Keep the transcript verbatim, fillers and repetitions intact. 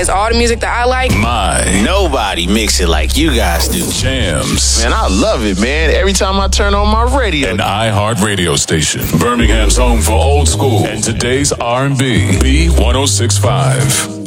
plays all the music that I like. My. Nobody mix it like you guys do. Jams. Man, I love it, man. Every time I turn on my radio. An iHeart radio station. Birmingham's home for old school and today's R and B. B one oh six point five.